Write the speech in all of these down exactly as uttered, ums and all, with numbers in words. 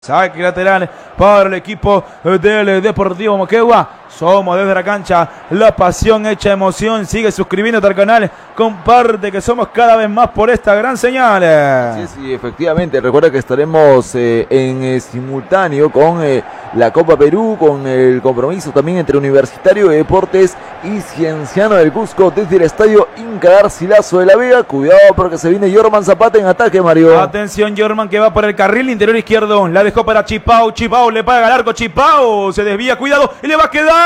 Saque lateral para el equipo del Deportivo Moquegua. Somos desde la cancha, la pasión hecha emoción. Sigue suscribiéndote al canal, comparte, que somos cada vez más por esta gran señal. Sí, sí, efectivamente. Recuerda que estaremos eh, en eh, simultáneo con eh, la Copa Perú, con el compromiso también entre Universitario de Deportes y Cienciano del Cusco desde el estadio Inca Garcilaso de la Vega. Cuidado porque se viene Jorman Zapata en ataque, Mario. Atención, Jorman, que va por el carril interior izquierdo. La dejó para Chipao. Chipao le paga al arco. Chipao se desvía, cuidado, y le va a quedar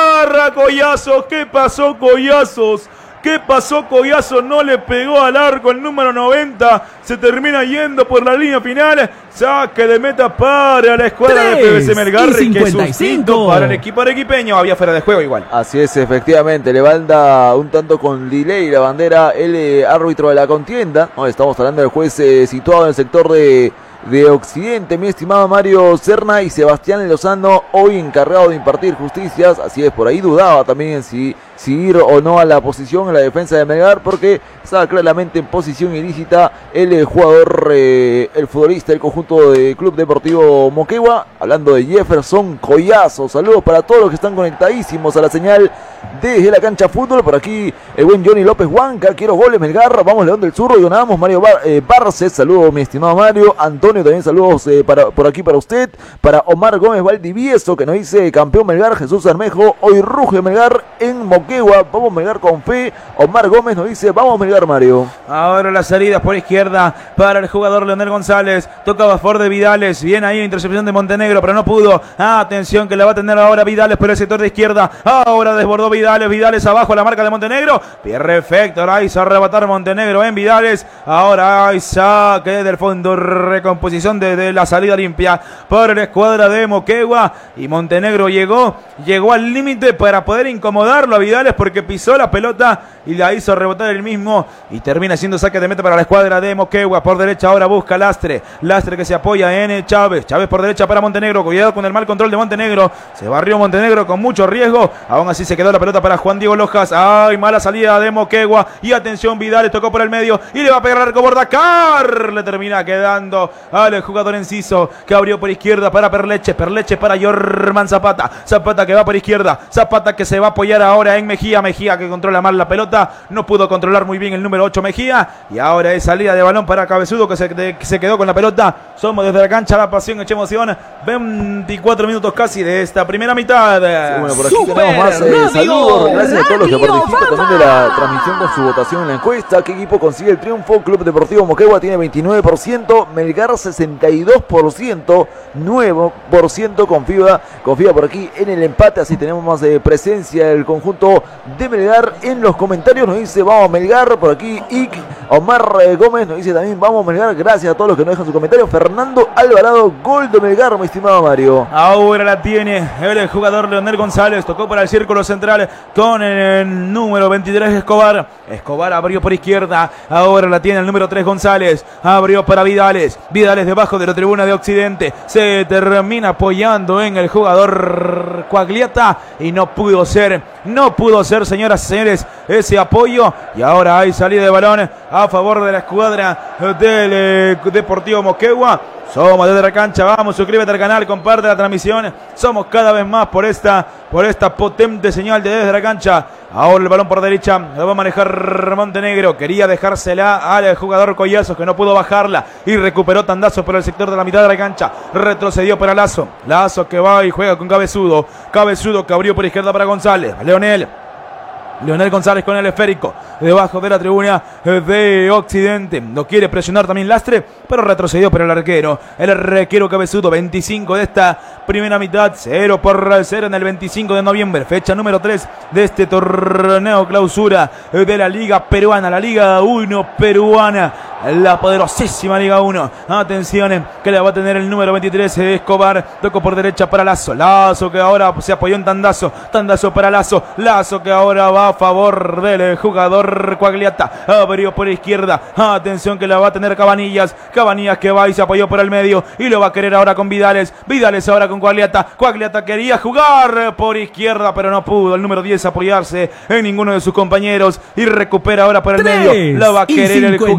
a Collazos. ¿Qué pasó, Collazos? ¿Qué pasó, Collazos? No le pegó al arco el número noventa. Se termina yendo por la línea final. Saque de meta para la escuadra de P V C Melgar. Que sustituto para el equipo arequipeño. Había fuera de juego igual. Así es, efectivamente. Le banda un tanto con delay la bandera el eh, árbitro de la contienda. No, estamos hablando del juez eh, situado en el sector de... de Occidente, mi estimado Mario Serna, y Sebastián Lozano, hoy encargado de impartir justicias. Así es, por ahí dudaba también si, si ir o no a la posición en la defensa de Melgar, porque estaba claramente en posición ilícita el, el jugador, eh, el futbolista del conjunto de Club Deportivo Moquegua. Hablando de Jefferson Collazos, saludos para todos los que están conectadísimos a la señal desde la cancha fútbol. Por aquí el buen Johnny López Huanca, quiero goles Melgar, vamos León del Zurro, y donamos Mario Bar eh, Barces, saludos mi estimado Mario. Antonio, también saludos eh, para, por aquí para usted, para Omar Gómez Valdivieso, que nos dice campeón Melgar. Jesús Armejo, hoy ruge Melgar en Moquegua, vamos Melgar con fe. Omar Gómez nos dice vamos Melgar, Mario. Ahora las salidas por izquierda para el jugador Leonel González, tocaba Ford de Vidales, bien ahí la intercepción de Montenegro, pero no pudo. Ah, atención que la va a tener ahora Vidales por el sector de izquierda. Ahora desbordó Vidales, Vidales abajo la marca de Montenegro, perfecto, ahora hizo arrebatar Montenegro en Vidales. Ahora hay saque del fondo, recomposición de, de la salida limpia por la escuadra de Moquegua, y Montenegro llegó, llegó al límite para poder incomodarlo a Vidales, porque pisó la pelota y la hizo rebotar el mismo, y termina siendo saque de meta para la escuadra de Moquegua. Por derecha ahora busca Lastre, Lastre que se apoya en Chávez, Chávez por derecha para Montenegro, cuidado con el mal control de Montenegro, se barrió Montenegro con mucho riesgo, aún así se quedó la pelota para Juan Diego Lojas. Ay, mala salida de Moquegua, y atención, Vidales tocó por el medio y le va a pegar al arco Bordacar, le termina quedando al jugador Enciso, que abrió por izquierda para Perleche, Perleche para Jorman Zapata, Zapata que va por izquierda, Zapata que se va a apoyar ahora en Mejía, Mejía que controla mal la pelota, no pudo controlar muy bien el número ocho Mejía, y ahora es salida de balón para Cabezudo, que se, de, que se quedó con la pelota. Somos desde la cancha, la pasión hecha emoción, veinticuatro minutos casi de esta primera mitad. Sí, bueno, por aquí Super tenemos más eh, saludos, gracias a todos los que participan también de la transmisión con su votación en la encuesta. ¿Qué equipo consigue el triunfo? Club Deportivo Moquegua tiene veintinueve por ciento, Melgar sesenta y dos por ciento, nueve por ciento confía, confía por aquí en el empate. Así tenemos más de presencia del conjunto de Melgar en los comentarios. Nos dice vamos Melgar, por aquí Ic Omar eh, Gómez nos dice también vamos Melgar. Gracias a todos los que nos dejan su comentario. Fernando Alvarado, gol de Melgar, mi estimado Mario. Ahora la tiene el jugador Leonel González, tocó para el círculo central con el número veintitrés Escobar, Escobar abrió por izquierda, ahora la tiene el número tres González, abrió para Vidales, Vidales debajo de la tribuna de Occidente, se termina apoyando en el jugador Quagliata y no pudo ser, no pudo ser, señoras y señores, ese apoyo, y ahora hay salida de balón a favor de la escuadra del eh, Deportivo Moquegua. Somos desde la cancha, vamos, suscríbete al canal, comparte la transmisión, somos cada vez más por esta, por esta potente señal de desde la cancha. Ahora el balón por derecha, lo va a manejar Montenegro, quería dejársela al jugador Collazos, que no pudo bajarla, y recuperó tandazo por el sector de la mitad de la cancha, retrocedió para Lazo, Lazo que va y juega con Cabezudo, Cabezudo que abrió por izquierda para González, Leonel, Leonel González con el esférico debajo de la tribuna de Occidente, no quiere presionar también Lastre, pero retrocedió por el arquero, el arquero Cabezudo. Veinticinco de esta primera mitad, cero por cero en el veinticinco de noviembre, fecha número tres de este torneo clausura de la Liga Peruana, la Liga uno peruana, la poderosísima Liga uno. Atención que la va a tener el número veintitrés Escobar, tocó por derecha para Lazo, Lazo que ahora se apoyó en tandazo, tandazo para Lazo, Lazo que ahora va a favor del jugador Quagliata, abrió por izquierda, atención que la va a tener Cabanillas, Cabanillas que va y se apoyó por el medio y lo va a querer ahora con Vidales, Vidales ahora con Quagliata, Quagliata quería jugar por izquierda pero no pudo el número diez apoyarse en ninguno de sus compañeros y recupera ahora por el medio, la va a querer el jugador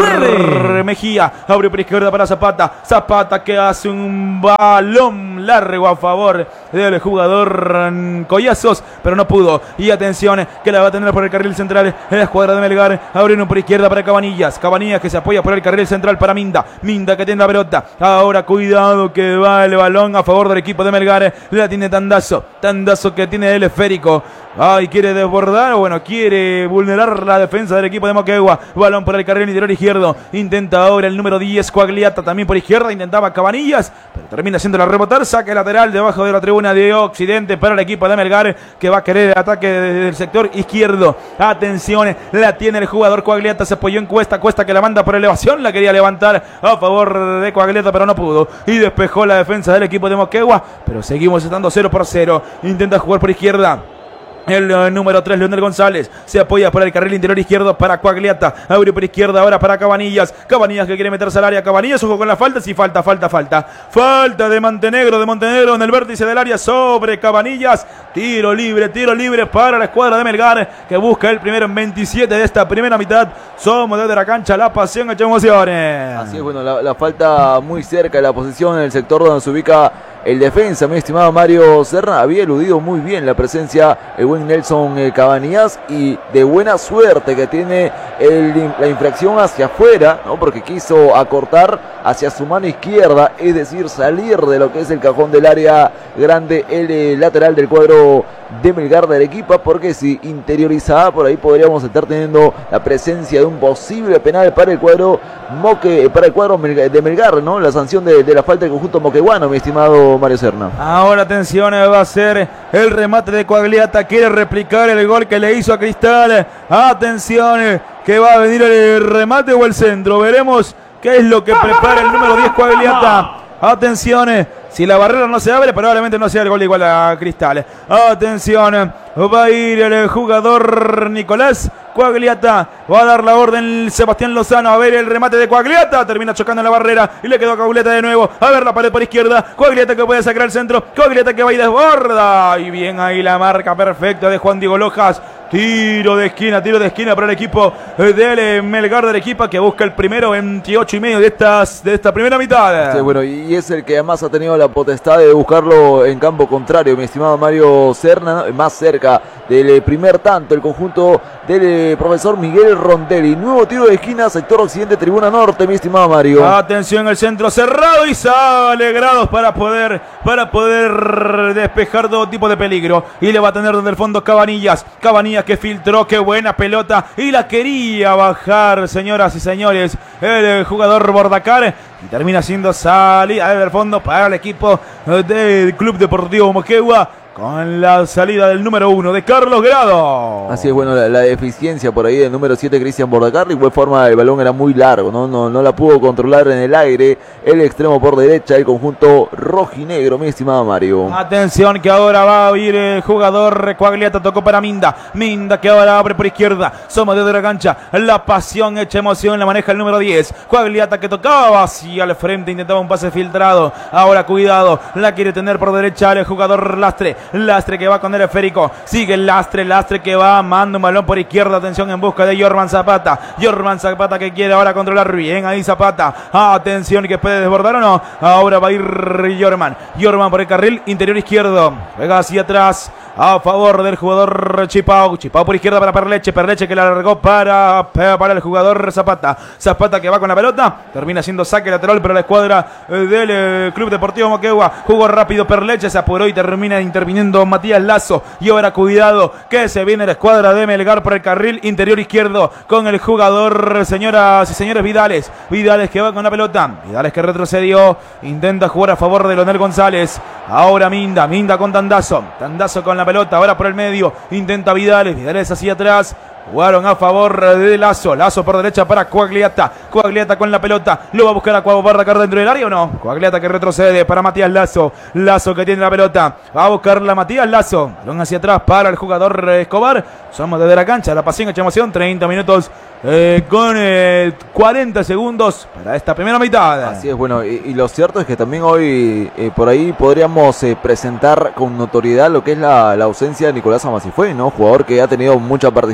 Mejía, abrió por izquierda para Zapata, Zapata que hace un balón largo a favor del jugador Collazos, pero no pudo, y atención que la va a tener por el carril central en la escuadra de Melgar, abriendo por izquierda para Cabanillas, Cabanillas que se apoya por el carril central para Minda, Minda que tiene la pelota, ahora cuidado que va el balón a favor del equipo de Melgar, la tiene Tandazo, Tandazo que tiene el esférico, ay, quiere desbordar, o bueno, quiere vulnerar la defensa del equipo de Moquegua, balón por el carril interior izquierdo, intenta ahora el número diez, Coagliata también por izquierda, intentaba Cabanillas, pero termina haciéndola rebotar, saque lateral debajo de la tribuna de Occidente para el equipo de Melgar, que va a querer el ataque desde el sector izquierdo, atención, la tiene el jugador Coagliata, se apoyó en Cuesta, Cuesta que la manda por elevación, la quería levantar a favor de Coagliata, pero no pudo, y despejó la defensa del equipo de Moquegua, pero seguimos estando cero por cero, intenta jugar por izquierda, el uh, número tres, Leonel González, se apoya por el carril interior izquierdo para Coagliata, abre por izquierda ahora para Cabanillas, Cabanillas que quiere meterse al área, Cabanillas, ojo con la falta, sí, falta, falta, falta, falta de Montenegro, de Montenegro en el vértice del área sobre Cabanillas, tiro libre, tiro libre para la escuadra de Melgar, que busca el primero en veintisiete de esta primera mitad, somos desde la cancha, la pasión, hecha emociones. Así es, bueno, la, la falta muy cerca de la posición en el sector donde se ubica el defensa, mi estimado Mario Serna, había eludido muy bien la presencia el buen Nelson eh, Cabanillas, y de buena suerte que tiene el, la infracción hacia afuera, ¿no? Porque quiso acortar hacia su mano izquierda, es decir, salir de lo que es el cajón del área grande, el eh, lateral del cuadro de Melgar de Arequipa, porque si interiorizaba por ahí podríamos estar teniendo la presencia de un posible penal para el cuadro Moque, para el cuadro de Melgar, ¿no? La sanción de, de la falta del conjunto moqueguano, mi estimado Mario Serna. Ahora atención, va a ser el remate de Coagliata, quiere replicar el gol que le hizo a Cristal, atención, que va a venir el remate o el centro, veremos qué es lo que prepara el número diez Coagliata, atención, si la barrera no se abre, probablemente no sea el gol igual a Cristal. Atención, va a ir el jugador Nicolás Coagliata, va a dar la orden Sebastián Lozano, a ver el remate de Coagliata, termina chocando en la barrera y le quedó a Coagliata de nuevo, a ver la pared por izquierda, Coagliata que puede sacar al centro, Coagliata que va y desborda, y bien ahí la marca perfecta de Juan Diego Lojas, tiro de esquina, tiro de esquina para el equipo del Melgar de Arequipa, que busca el primero veintiocho y medio de, estas, de esta primera mitad. Sí, bueno, y es el que además ha tenido la potestad de buscarlo en campo contrario, mi estimado Mario Serna, más cerca del primer tanto, el conjunto del profesor Miguel Rondelli. Nuevo tiro de esquina, sector occidente, tribuna norte, mi estimado Mario. Atención, el centro cerrado y sale grados para poder, para poder despejar todo tipo de peligro. Y le va a tener desde el fondo Cabanillas. Cabanillas que filtró, qué buena pelota. Y la quería bajar, señoras y señores, el jugador Bordacar. Y termina siendo salida desde el fondo para el equipo del Club Deportivo Moquegua, con la salida del número uno de Carlos Grado. Así es, bueno, la, la deficiencia por ahí del número siete, Cristian Bordacar. De igual forma el balón era muy largo, ¿no? No, no la pudo controlar en el aire el extremo por derecha, el conjunto rojinegro, mi estimado Mario. Atención que ahora va a ir el jugador Coagliata, tocó para Minda, Minda que ahora abre por izquierda, somos desde la cancha, la pasión hecha emoción, la maneja el número diez, Coagliata que tocaba hacia el frente, intentaba un pase filtrado, ahora cuidado, la quiere tener por derecha el jugador Lastre, Lastre que va con el esférico, sigue el Lastre, Lastre que va, manda un balón por izquierda, atención en busca de Jorman Zapata, Jorman Zapata que quiere ahora controlar bien, ahí Zapata, atención que puede desbordar o no, ahora va a ir Jorman, Jorman por el carril interior izquierdo, juega hacia atrás, a favor del jugador Chipao, Chipao por izquierda para Perleche, Perleche que la alargó para, para el jugador Zapata, Zapata que va con la pelota, termina siendo saque lateral para la escuadra del eh, Club Deportivo Moquegua, jugó rápido Perleche, se apuró y termina interviniendo Matías Lazo, y ahora cuidado que se viene la escuadra de Melgar por el carril interior izquierdo con el jugador, señoras y señores, Vidales, Vidales que va con la pelota, Vidales que retrocedió, intenta jugar a favor de Leonel González, ahora Minda, Minda con Tandazo, Tandazo con la pelota, ahora por el medio, intenta Vidales, Vidales hacia atrás, jugaron a favor de Lazo, Lazo por derecha para Coagliata, Coagliata con la pelota, lo va a buscar a Cuavo Bardacar dentro del área o no, Coagliata que retrocede para Matías Lazo, Lazo que tiene la pelota, va a buscarla Matías Lazo, balón hacia atrás para el jugador Escobar, somos desde la cancha, la pasión hecha emoción, treinta minutos eh, con eh, cuarenta segundos para esta primera mitad. Así es, bueno, y, y lo cierto es que también hoy eh, por ahí podríamos eh, presentar con notoriedad lo que es la, la ausencia de Nicolás Amasifue, ¿no? Jugador que ha tenido mucha participación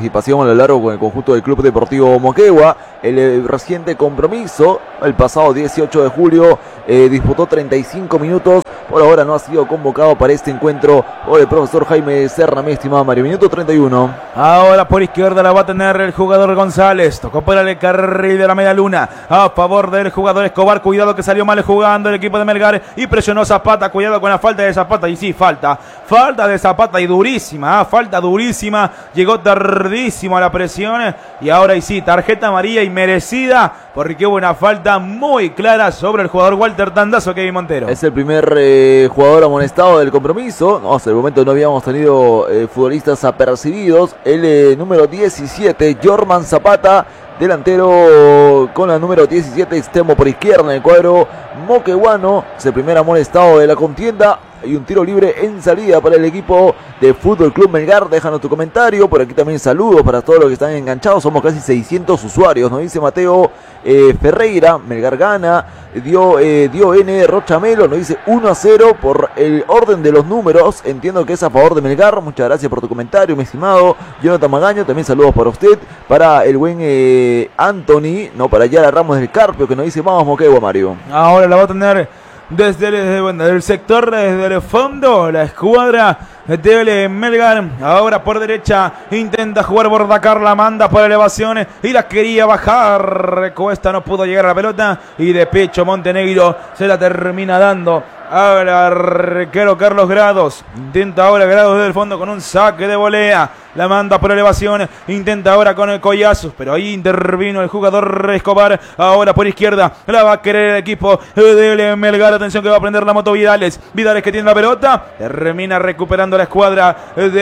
a lo largo con el conjunto del Club Deportivo Moquegua. El eh, reciente compromiso, el pasado dieciocho de julio, eh, disputó treinta y cinco minutos. Por ahora no ha sido convocado para este encuentro por el profesor Jaime Serna, mi estimado Mario. Minuto treinta y uno. Ahora por izquierda la va a tener el jugador González. Tocó por el carril de la media luna a favor del jugador Escobar. Cuidado que salió mal jugando el equipo de Melgar y presionó Zapata. Cuidado con la falta de Zapata. Y sí, falta. Falta de Zapata y durísima. ¿eh? Falta durísima. Llegó tardísimo a la presión. Y ahora y sí, tarjeta amarilla y merecida porque hubo una falta muy clara sobre el jugador Walter Tandazo, Kevin Montero. Es el primer eh, jugador amonestado del compromiso. No, hasta el momento no habíamos tenido eh, futbolistas apercibidos. El eh, número diecisiete, Jorman Zapata, delantero con la número diecisiete, extremo por izquierda en el cuadro moqueguano. Es el primer amonestado de la contienda. Hay un tiro libre en salida para el equipo de Fútbol Club Melgar. Déjanos tu comentario. Por aquí también saludos para todos los que están enganchados. Somos casi seiscientos usuarios. Nos dice Mateo eh, Ferreira. Melgar gana. Dio, eh, dio N. Rochamelo. Nos dice uno a cero por el orden de los números. Entiendo que es a favor de Melgar. Muchas gracias por tu comentario, mi estimado Jonathan Magaño. También saludos para usted. Para el buen eh, Anthony. No, para Yara Ramos del Carpio, que nos dice vamos Moquegua, Mario. Ahora la va a tener desde el, desde, bueno, del sector, desde el fondo, la escuadra de Melgar. Ahora por derecha intenta jugar Bordacar, la manda por elevaciones y la quería bajar. Cuesta, no pudo llegar a la pelota y de pecho Montenegro se la termina dando. Ahora arquero Carlos Grados. Intenta ahora Grados desde el fondo con un saque de volea. La manda por elevación. Intenta ahora con el Collazos. Pero ahí intervino el jugador Escobar. Ahora por izquierda. La va a querer el equipo de Melgar. Atención que va a prender la moto Vidales. Vidales que tiene la pelota. Termina recuperando la escuadra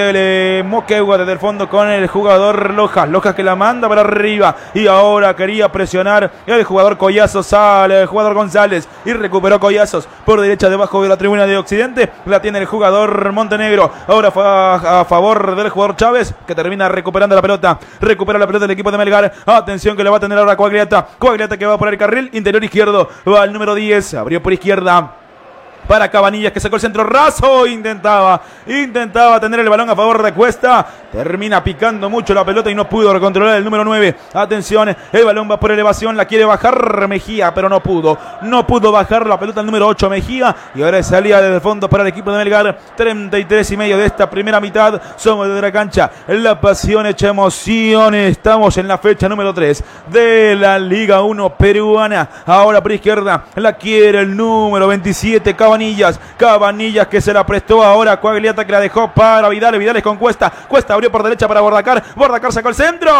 de Moquegua desde el fondo con el jugador Lojas. Lojas que la manda para arriba. Y ahora quería presionar el jugador Collazos. Sale el jugador González. Y recuperó Collazos por derecha debajo de la tribuna de Occidente. La tiene el jugador Montenegro. Ahora fue a, a favor del jugador Chávez, que termina recuperando la pelota. Recupera la pelota del equipo de Melgar. Atención que le va a tener ahora Coagliata. Coagliata que va por el carril interior izquierdo. Va al número diez. Abrió por izquierda para Cabanillas, que sacó el centro raso. Intentaba, intentaba tener el balón a favor de Cuesta. Termina picando mucho la pelota y no pudo controlar el número nueve. Atención, el balón va por elevación. La quiere bajar Mejía, pero no pudo. No pudo bajar la pelota el número ocho Mejía. Y ahora salía desde el fondo para el equipo de Melgar. treinta y tres y medio de esta primera mitad. Somos desde la cancha. La pasión hecha emoción. Estamos en la fecha número tres de la Liga uno peruana. Ahora por izquierda la quiere el número veintisiete Cabanillas. Cabanillas que se la prestó ahora Coagliata, que la dejó para Vidales. Vidales con Cuesta. Cuesta abrió por derecha para Bordacar. Bordacar sacó el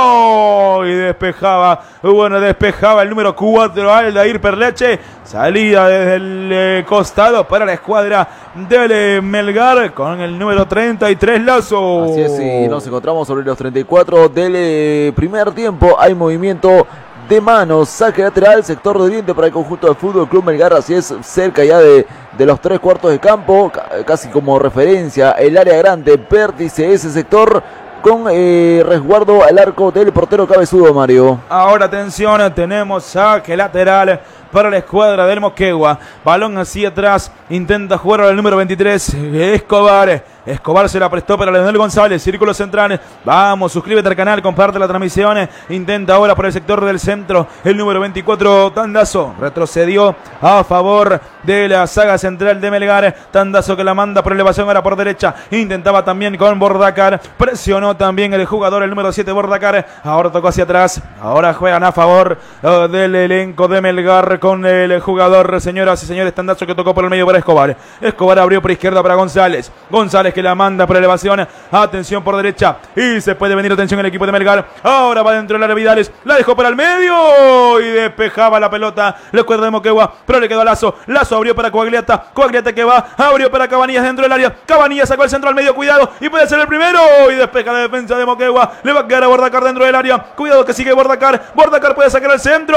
centro y despejaba. Bueno, despejaba el número cuatro Aldair Perleche. Salida desde el eh, costado para la escuadra del eh, Melgar con el número treinta y tres Lazo. Así es, y nos encontramos sobre los treinta y cuatro del eh, primer tiempo. Hay movimiento de manos, saque lateral, sector de oriente para el conjunto de Fútbol Club Melgar. Así es, cerca ya de, de los tres cuartos de campo, casi como referencia el área grande, vértice ese sector, con eh, resguardo al arco del portero cabezudo, Mario. Ahora atención, tenemos saque lateral para la escuadra del Moquegua. Balón hacia atrás, intenta jugar al número veintitrés, Escobar. Escobar se la prestó para Leonel González, círculo central. Vamos, suscríbete al canal, comparte la transmisión. Intenta ahora por el sector del centro el número veinticuatro, Tandazo. Retrocedió a favor de la saga central de Melgar. Tandazo que la manda por elevación ahora por derecha. Intentaba también con Bordacar. Presionó también el jugador, el número siete, Bordacar. Ahora tocó hacia atrás. Ahora juegan a favor uh, del elenco de Melgar con el jugador, señoras y señores, Tandazo que tocó por el medio para Escobar. Escobar abrió por izquierda para González. González que la manda por elevación. Atención por derecha. Y se puede venir, atención, el equipo de Melgar. Ahora va dentro del área Vidales. La dejó para el medio. Y despejaba la pelota. Le cuerda de Moquegua. Pero le quedó a Lazo. Lazo abrió para Coagliata. Coagliata que va. Abrió para Cabanillas dentro del área. Cabanillas sacó el centro al medio. Cuidado. Y puede ser el primero. Y despeja la defensa de Moquegua. Le va a quedar a Bordacar dentro del área. Cuidado que sigue Bordacar. Bordacar puede sacar el centro.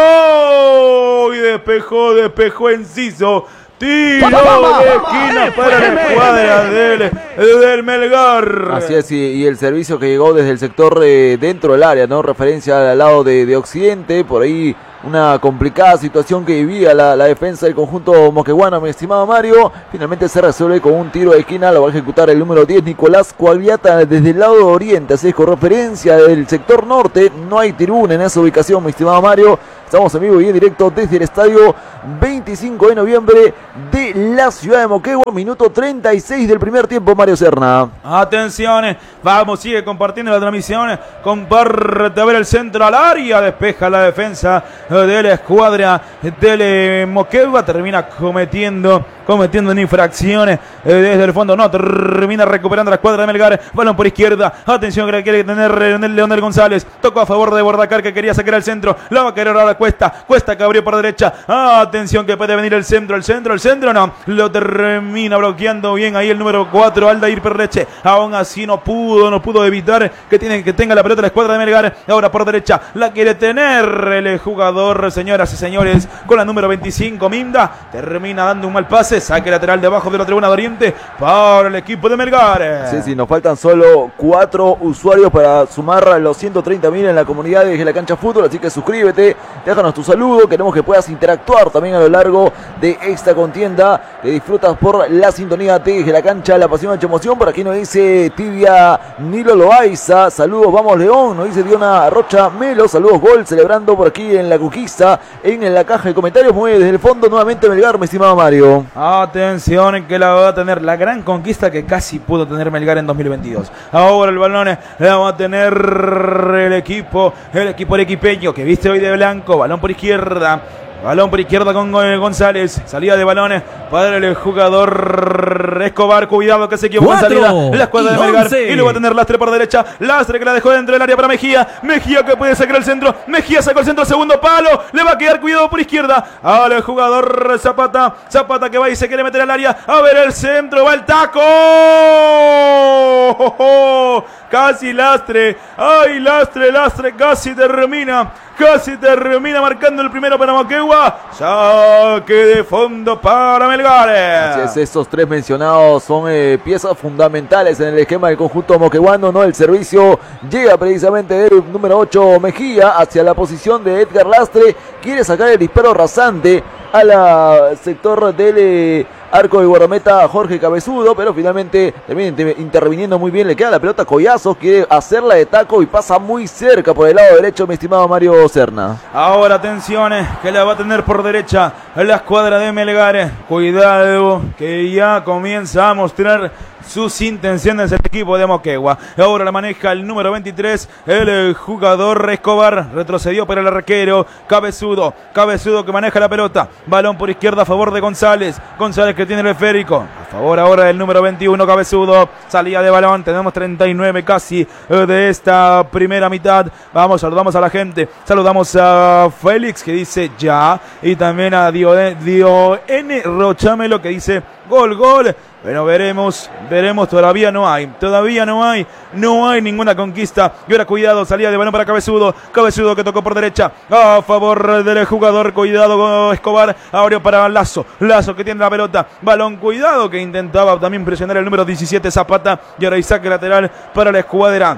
Y despejó, despejó Enciso. Tiro de esquina para la escuadra del, del Melgar. Así es, y, y el servicio que llegó desde el sector eh, dentro del área, ¿no? Referencia al lado de, de Occidente, por ahí una complicada situación que vivía la, la defensa del conjunto moquegüano, mi estimado Mario. Finalmente se resuelve con un tiro de esquina, lo va a ejecutar el número diez, Nicolás Coagliata, desde el lado oriente. Así es, con referencia del sector norte, no hay tribuna en esa ubicación, mi estimado Mario. Estamos en vivo y en directo desde el estadio veinticinco de noviembre de la ciudad de Moquegua. Minuto treinta y seis del primer tiempo, Mario Serna. Atención, vamos, sigue compartiendo la transmisión. Comparte a ver el centro al área. Despeja la defensa de la escuadra del Moquegua. Termina cometiendo, cometiendo una infracción desde el fondo. No, termina recuperando la escuadra de Melgar. Balón por izquierda. Atención, que quiere tener Leonel González. Tocó a favor de Bordacar, que quería sacar el centro. La va a querer ahora Cuesta. Cuesta que abrió por derecha. Atención, que puede venir el centro, el centro, el centro. No, lo termina bloqueando bien ahí el número cuatro, Aldair Perleche. Aún así no pudo, no pudo evitar que, tiene, que tenga la pelota la escuadra de Melgar. Ahora por derecha la quiere tener el jugador, señoras y señores, con la número veinticinco, Minda. Termina dando un mal pase. Saque lateral debajo de la tribuna de Oriente para el equipo de Melgar. Sí, sí, nos faltan solo cuatro usuarios para sumar los ciento treinta mil en la comunidad de la cancha fútbol. Así que suscríbete, déjanos tu saludo. Queremos que puedas interactuar también a lo largo de esta contienda. Que disfrutas por la sintonía de la cancha, la pasión, hecha emoción. Por aquí nos dice Tibia Nilo Loaiza. Saludos, vamos León. Nos dice Diona Rocha Melo. Saludos, gol celebrando por aquí en la conquista. En la caja de comentarios, mueve desde el fondo nuevamente Melgar, mi estimado Mario. Atención, que la va a tener la gran conquista que casi pudo tener Melgar en dos mil veintidós. Ahora el balón la va a tener el equipo, el equipo equipeño que viste hoy de blanco. Balón por izquierda. Balón por izquierda con González. Salida de balones para el jugador Escobar. Cuidado que se equivoca en salida. La escuadra de Melgar. Y lo va a tener Lastre por derecha. Lastre que la dejó dentro del área para Mejía. Mejía que puede sacar el centro. Mejía sacó el centro. Segundo palo. Le va a quedar cuidado por izquierda. Ahora el jugador Zapata. Zapata que va y se quiere meter al área. A ver el centro. Va el taco. ¡Oh, oh, oh! Casi Lastre. Ay, Lastre, Lastre. Casi termina. Casi termina marcando el primero para Moquegua. Saque de fondo para Melgar. Así es, estos tres mencionados son eh, piezas fundamentales en el esquema del conjunto moqueguano, ¿no? El servicio llega precisamente del número ocho, Mejía, hacia la posición de Edgar Lastre. Quiere sacar el disparo rasante al sector del eh, arco de guardameta Jorge Cabezudo, pero finalmente termina interviniendo muy bien. Le queda la pelota a Collazos, quiere hacerla de taco y pasa muy cerca por el lado derecho, mi estimado Mario Serna. Ahora atención, que la va a tener por derecha la escuadra de Melgar. Cuidado, que ya comienza a mostrar sus intenciones el equipo de Moquegua. Ahora la maneja el número veintitrés, el jugador Escobar. Retrocedió para el arquero Cabezudo. Cabezudo que maneja la pelota. Balón por izquierda a favor de González. González que tiene el esférico. A favor ahora del número veintiuno, Cabezudo. Salida de balón. Tenemos treinta y nueve casi de esta primera mitad. Vamos, saludamos a la gente. Saludamos a Félix que dice ya. Y también a Dio, Dio N. Rochamelo que dice gol, gol. Bueno, veremos, veremos, todavía no hay, todavía no hay, no hay ninguna conquista. Y ahora cuidado, salida de balón para Cabezudo, Cabezudo que tocó por derecha, a favor del jugador, cuidado Escobar, abrió para Lazo, Lazo que tiene la pelota, balón, cuidado que intentaba también presionar el número diecisiete Zapata, y ahora hay saque lateral para la escuadra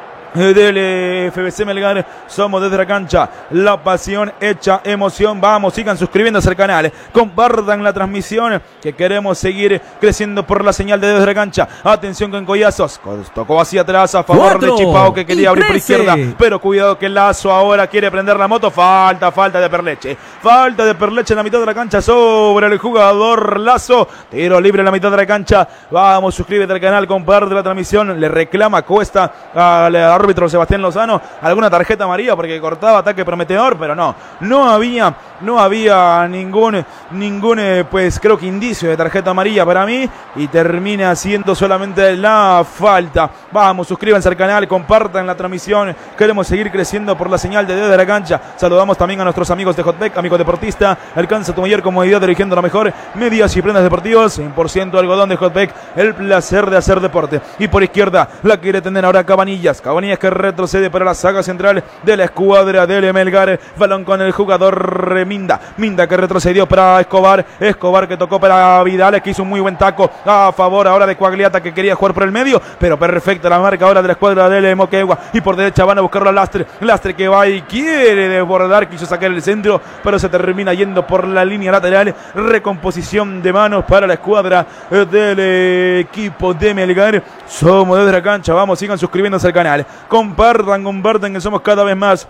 del F B C Melgar. Somos desde la cancha, la pasión hecha emoción. Vamos, sigan suscribiéndose al canal, compartan la transmisión, que queremos seguir creciendo por la señal de desde la cancha. Atención con Collazos, tocó hacia atrás a favor Cuatro de Chipao que quería abrir por izquierda, pero cuidado que Lazo ahora quiere prender la moto. Falta, falta de Perleche, falta de Perleche en la mitad de la cancha sobre el jugador Lazo. Tiro libre en la mitad de la cancha. Vamos, suscríbete al canal, comparte la transmisión. Le reclama Cuesta al árbitro Sebastián Lozano alguna tarjeta amarilla porque cortaba ataque prometedor, pero no, no había, no había ningún, ningún, pues creo que indicio de tarjeta amarilla para mí, y termina siendo solamente la falta. Vamos, suscríbanse al canal, compartan la transmisión, queremos seguir creciendo por la señal de Desde la Cancha. Saludamos también a nuestros amigos de Hotback, amigo deportista, alcanza tu mayor comodidad eligiendo la mejor medias y prendas deportivas, cien por ciento algodón de Hotback, el placer de hacer deporte. Y por izquierda la quiere tener ahora Cabanillas, Cabanillas Cabanillas que retrocede para la saga central de la escuadra del Melgar. Balón con el jugador Minda. Minda que retrocedió para Escobar. Escobar que tocó para Vidales, que hizo un muy buen taco a favor ahora de Quagliata, que quería jugar por el medio, pero perfecta la marca ahora de la escuadra del Moquegua. Y por derecha van a buscarlo a Lastre. Lastre que va y quiere desbordar, quiso sacar el centro, pero se termina yendo por la línea lateral. Recomposición de manos para la escuadra del equipo de Melgar. Somos desde la cancha, vamos, sigan suscribiéndose al canal, compartan, compartan, que somos cada vez más.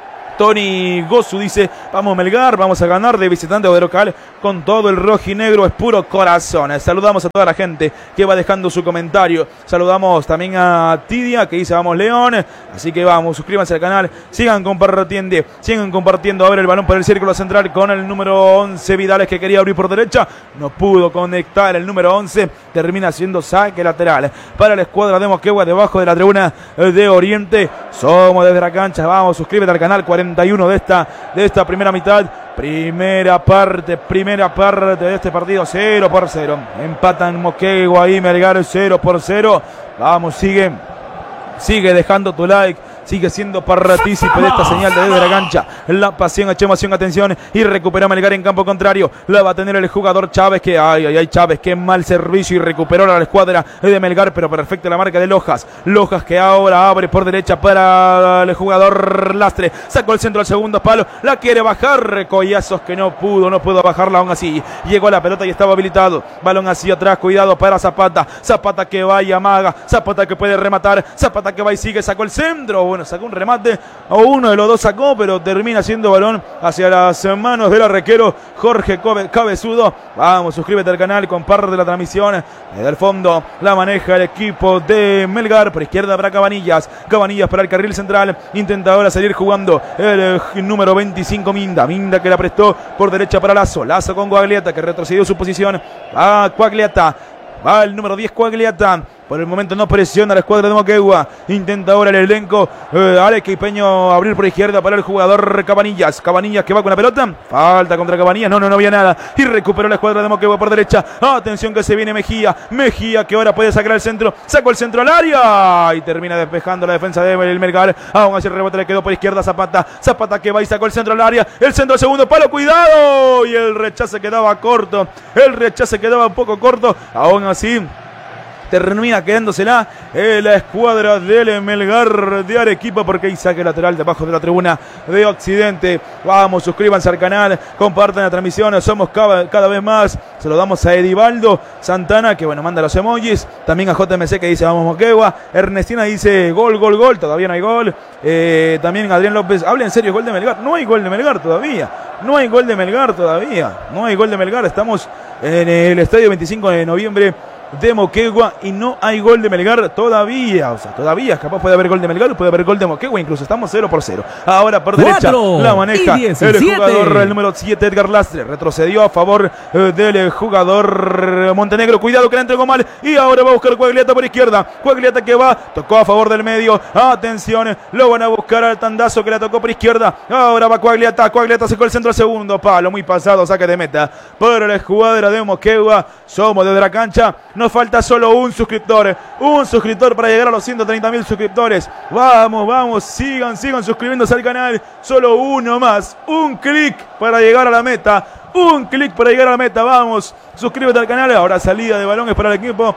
Tony Gozu dice, vamos Melgar, vamos a ganar de visitante o de local con todo el rojinegro, es puro corazón. Saludamos a toda la gente que va dejando su comentario. Saludamos también a Tidia que dice, vamos León. Así que vamos, suscríbanse al canal, sigan compartiendo, sigan compartiendo. A ver el balón por el círculo central con el número once, Vidales, que quería abrir por derecha. No pudo conectar el número once, termina siendo saque lateral para la escuadra de Moquegua debajo de la tribuna de Oriente. Somos desde la cancha, vamos, suscríbete al canal. cuarenta y uno de esta, de esta primera mitad, primera parte, primera parte de este partido, cero por cero, empatan Moquegua y Melgar cero por cero, vamos, sigue, sigue dejando tu like, sigue siendo partícipe de esta señal de desde la cancha. La pasión, emoción, atención. Y recupera Melgar en campo contrario. La va a tener el jugador Chávez. Que ay, ay, ay, Chávez. Qué mal servicio. Y recuperó a la escuadra de Melgar. Pero perfecta la marca de Lojas. Lojas que ahora abre por derecha para el jugador Lastre. Sacó el centro al segundo palo. La quiere bajar. Collazos que no pudo. No pudo bajarla aún así. Llegó a la pelota y estaba habilitado. Balón hacia atrás. Cuidado para Zapata. Zapata que va y amaga. Zapata que puede rematar. Zapata que va y sigue. Sacó el centro. Bueno, sacó un remate, o uno de los dos sacó, pero termina siendo balón hacia las manos del arquero Jorge Cabezudo. Vamos, suscríbete al canal, comparte la transmisión. Desde el fondo la maneja el equipo de Melgar, por izquierda para Cabanillas, Cabanillas para el carril central, intenta ahora salir jugando el número veinticinco Minda, Minda que la prestó por derecha para Lazo, Lazo con Quagliata que retrocedió su posición, a Quagliata, va el número diez Quagliata. Por el momento no presiona a la escuadra de Moquegua. Intenta ahora el elenco. Eh, Alex Quipeño abrir por izquierda para el jugador Cabanillas. Cabanillas que va con la pelota. Falta contra Cabanillas. No, no, no había nada. Y recuperó la escuadra de Moquegua por derecha. Atención que se viene Mejía. Mejía que ahora puede sacar el centro. Sacó el centro al área. Y termina despejando la defensa de Melgar. Aún así el rebote le quedó por izquierda Zapata. Zapata que va y sacó el centro al área. El centro al segundo palo. Cuidado. Y el rechace quedaba corto. El rechace quedaba un poco corto. Aún así termina quedándosela eh, la escuadra del Melgar de Arequipa, porque hay saque lateral debajo de la tribuna de Occidente. Vamos, suscríbanse al canal, compartan la transmisión, somos cada, cada vez más. Se lo damos a Edivaldo Santana, que bueno, manda los emojis. También a J M C que dice vamos Moquegua. Ernestina dice gol, gol, gol, todavía no hay gol. Eh, también Adrián López, habla en serio, gol de Melgar. No hay gol de Melgar todavía. No hay gol de Melgar todavía. No hay gol de Melgar. Estamos en el estadio veinticinco de noviembre de Moquegua y no hay gol de Melgar todavía. O sea, todavía capaz puede haber gol de Melgar, puede haber gol de Moquegua, incluso estamos cero por cero. Ahora por derecha la maneja el jugador, el número siete, Edgar Lastre. Retrocedió a favor eh, del jugador Montenegro. Cuidado que la entregó mal. Y ahora va a buscar Quagliata por izquierda. Quagliata que va, tocó a favor del medio. Atención, lo van a buscar al tandazo que la tocó por izquierda. Ahora va Quagliata. Quagliata sacó el centro al segundo palo. Muy pasado, saque de meta para la escuadra de Moquegua. Somos desde la cancha. Nos falta solo un suscriptor. Un suscriptor para llegar a los ciento treinta mil suscriptores. Vamos, vamos. Sigan, sigan suscribiéndose al canal. Solo uno más. Un clic para llegar a la meta. Un clic para llegar a la meta. Vamos. Suscríbete al canal. Ahora salida de balones para el equipo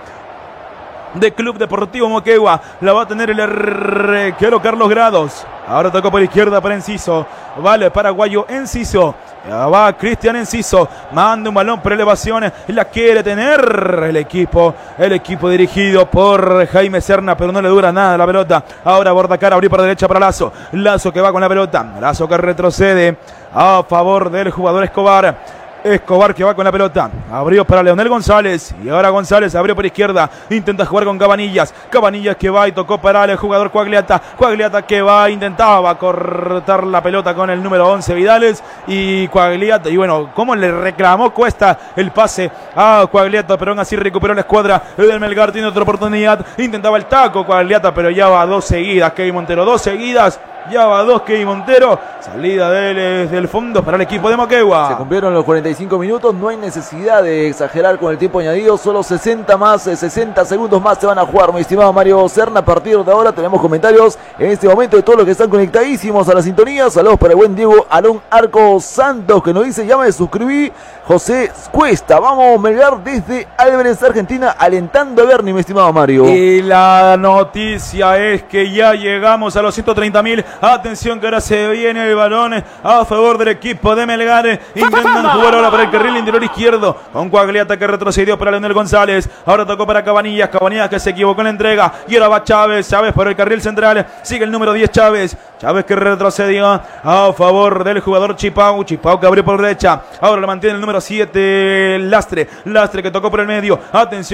de Club Deportivo Moquegua. La va a tener el arquero Carlos Grados. Ahora tocó por izquierda para Enciso. Vale, paraguayo Enciso. Ya va Cristian Enciso. Manda un balón por elevación. La quiere tener el equipo. El equipo dirigido por Jaime Serna. Pero no le dura nada la pelota. Ahora Bordacar abrió por derecha para Lazo. Lazo que va con la pelota. Lazo que retrocede a favor del jugador Escobar. Escobar que va con la pelota. Abrió para Leonel González. Y ahora González abrió por izquierda. Intenta jugar con Cabanillas. Cabanillas que va y tocó para el jugador Quagliata. Quagliata que va, intentaba cortar la pelota con el número once Vidales. Y Quagliata. Y bueno, cómo le reclamó Cuesta el pase a Quagliata. Pero aún así recuperó la escuadra del Melgar. Tiene otra oportunidad. Intentaba el taco Quagliata, pero ya va dos seguidas. Kevin Montero, dos seguidas. Ya va dos que Montero. Salida del, del fondo para el equipo de Moquegua. Se cumplieron los cuarenta y cinco minutos. No hay necesidad de exagerar con el tiempo añadido. Solo sesenta más, sesenta segundos más se van a jugar, mi estimado Mario Serna. A partir de ahora tenemos comentarios en este momento de todos los que están conectadísimos a la sintonía. Saludos para el buen Diego Alón Arco Santos, que nos dice: ya me suscribí. José Cuesta, vamos Melgar desde Álvarez, Argentina, alentando a Bernie, mi estimado Mario. Y la noticia es que ya llegamos a los ciento treinta mil. Atención que ahora se viene el balón a favor del equipo de Melgar. Intentan jugar ahora para el carril interior izquierdo con Guagliata, que retrocedió para Leonel González. Ahora tocó para Cabanillas, Cabanillas que se equivocó en la entrega. Y ahora va Chávez, Chávez por el carril central. Sigue el número diez Chávez. Chávez que retrocedió a favor del jugador Chipau. Chipau que abrió por derecha. Ahora lo mantiene el número siete Lastre. Lastre que tocó por el medio. Atención.